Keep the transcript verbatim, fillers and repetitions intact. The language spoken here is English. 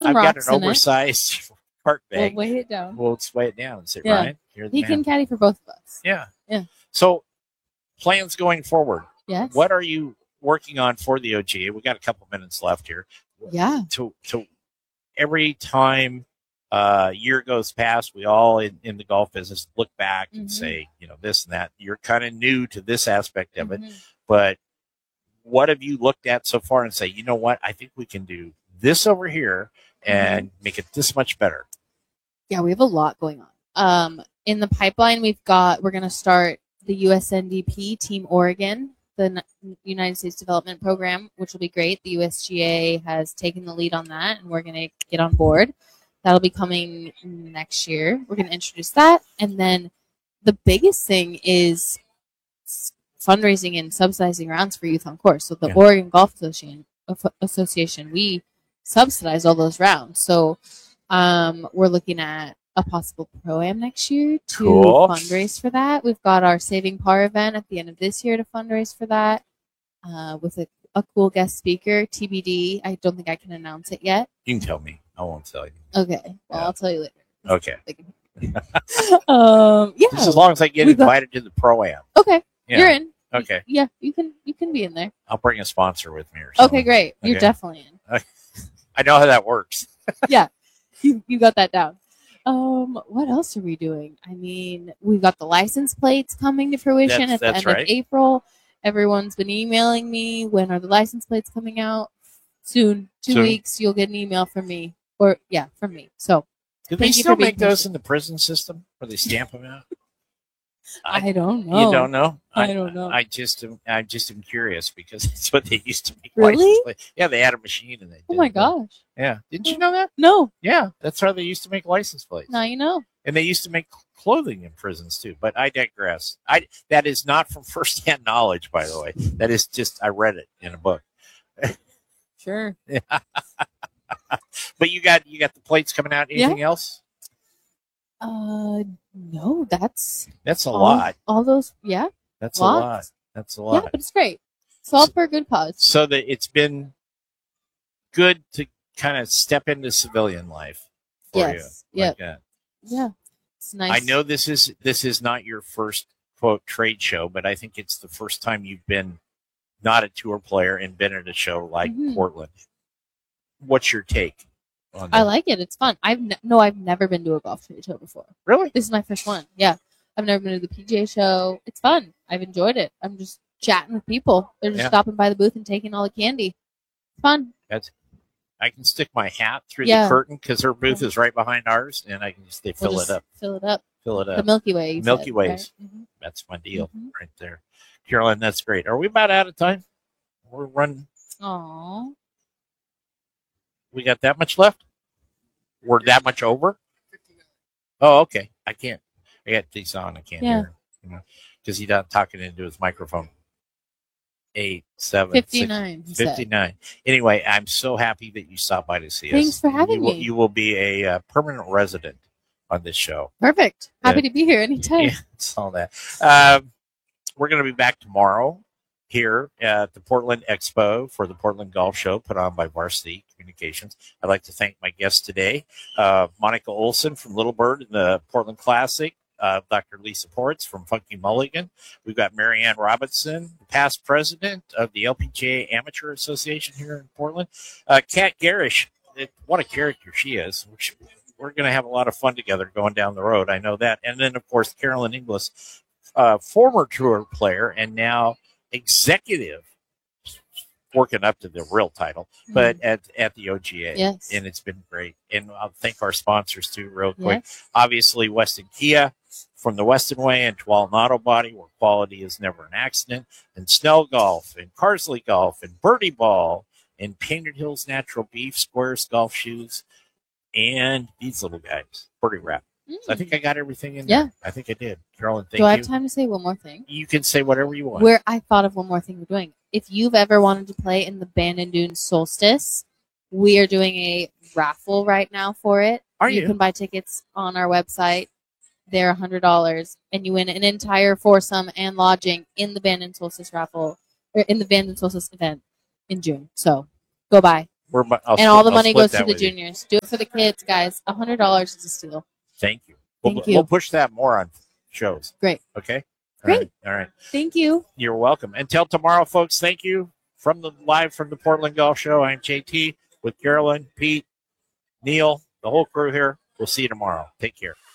I've got an rocks in it. oversized cart We'll bag. weigh it down. We'll just weigh it down and say, Yeah. Ryan, you're the He man. can caddy for both of us. Yeah. Yeah. So, plans going forward. Yes. What are you working on for the O G A? We got a couple minutes left here. Yeah. To to every time a year goes past, we all in, in the golf business look back and Mhm. say, you know, this and that. You're kind of new to this aspect of it, Mhm. but what have you looked at so far and say, you know what, I think we can do this over here and Mm-hmm. make it this much better? Yeah, we have a lot going on. Um, in the pipeline, we've got, we're going to start the U S N D P Team Oregon, the N- United States Development Program, which will be great. The U S G A has taken the lead on that, and we're going to get on board. That'll be coming next year. We're going to introduce that. And then the biggest thing is s- fundraising and subsidizing rounds for youth on course. So the Yeah. Oregon Golf Association, Association, we subsidize all those rounds. So um, we're looking at a possible pro-am next year to Cool. fundraise for that. We've got our Saving Par event at the end of this year to fundraise for that uh, with a, a cool guest speaker, T B D. I don't think I can announce it yet. You can tell me. I won't tell you. Okay. Well, Yeah. I'll tell you later. Okay. um, yeah. Just as long as I get We've got- invited to the pro-am. Okay. Yeah. You're in. Okay. Yeah, you can you can be in there. I'll bring a sponsor with me or something. Okay, great. You're Okay. definitely in. I know how that works. You you got that down. Um, what else are we doing? I mean, we've got the license plates coming to fruition That's- at the that's end right. of April. Everyone's been emailing me. When are the license plates coming out? Soon. Two Soon. weeks. You'll get an email from me. Or yeah, from me. So Do they Thank you still for being make those patient. in the prison system where they stamp them out? I, don't know. You don't know? I don't know. I just am, I just am curious because it's what they used to make. Really? license plates. Yeah, they had a machine and they. Oh did my it. gosh. Yeah, didn't you know that? No. Yeah, that's how they used to make license plates. Now you know. And they used to make clothing in prisons too. But I digress. I that is not from firsthand knowledge, by the way. That is just I read it in a book. Sure. But you got you got the plates coming out. Anything else? Uh, no, that's That's a all, lot. All those, yeah, That's lots. a lot. That's a yeah, lot. but it's great. It's all for a good cause. So that it's been good to kind of step into civilian life for Yes. you. Yep. Like that. Yeah, it's nice. I know this is this is not your first quote trade show, but I think it's the first time you've been not a tour player and been at a show like Mhm. Portland. What's your take on that? I like it. It's fun. I've ne- no, I've never been to a golf trade show before. Really? This is my first one. Yeah, I've never been to the P G A show. It's fun. I've enjoyed it. I'm just chatting with people. They're just Yeah. stopping by the booth and taking all the candy. It's fun. That's I can stick my hat through Yeah. the curtain because her booth is right behind ours, and I can just they fill We'll it just up, Fill it up. fill it The up. Milky Way. you Milky said, Ways. right? Mhm. That's my deal Mhm. right there, Carolyn. That's great. Are we about out of time? We're running. Aw. We got that much left? We're that much over? Oh, okay. I can't. I got these on. I can't Yeah. hear him. You know, because he's not talking into his microphone. Eight, seven, fifty-nine. he six, said. fifty-nine. Anyway, I'm so happy that you stopped by to see us. Thanks for having you will, me. You will be a uh, permanent resident on this show. Perfect. Happy Yeah. to be here anytime. Yeah, it's all that. Um, we're going to be back tomorrow here at the Portland Expo for the Portland Golf Show put on by Varsity Communications. I'd like to thank my guests today, uh, Monica Olson from Little Bird in the Portland Classic, uh, Doctor Lisa Ports from Funky Mulligan. We've got Marianne Robinson, the past president of the L P G A Amateur Association here in Portland. Uh, Kat Garish, it, what a character she is. We're going to have a lot of fun together going down the road. I know that. And then, of course, Carolyn Inglis, uh, former tour player and now executive, working up to the real title, but at, at the O G A. Yes. And it's been great. And I'll thank our sponsors, too, real quick. Yes. Obviously, Weston Kia from the Weston Way and Tualatin Auto Body, where quality is never an accident, and Snell Golf, and Carsley Golf, and Birdie Ball, and Painted Hills Natural Beef, Squares Golf Shoes, and these little guys, Birdie Wrap. So I think I got everything in Yeah. there. I think I did. Carolyn, thank Do I you. have time to say one more thing? You can say whatever you want. Where I thought of one more thing we're doing. If you've ever wanted to play in the Bandon Dunes Solstice, we are doing a raffle right now for it. Are you? You can buy tickets on our website. They're one hundred dollars, and you win an entire foursome and lodging in the Bandon Solstice raffle, or in the Bandon Solstice event in June. So go buy. We're, I'll and all split- the I'll money split goes to that the with you. juniors. Do it for the kids, guys. A hundred dollars is a steal. Thank you. Thank we'll, you. We'll push that more on shows. Great. Okay. All Great. right. All right. Thank you. You're welcome. Until tomorrow, folks. Thank you from the live from the Portland Golf Show. I'm J T with Carolyn, Pete, Neil, the whole crew here. We'll see you tomorrow. Take care.